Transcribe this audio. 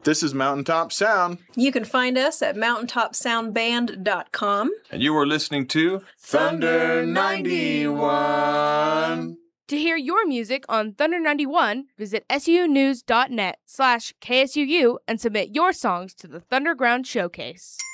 This is Mountaintop Sound. You can find us at mountaintopsoundband.com. And you are listening to Thunder 91. To hear your music on Thunder 91, visit sunews.net/KSUU and submit your songs to the Thunderground Showcase.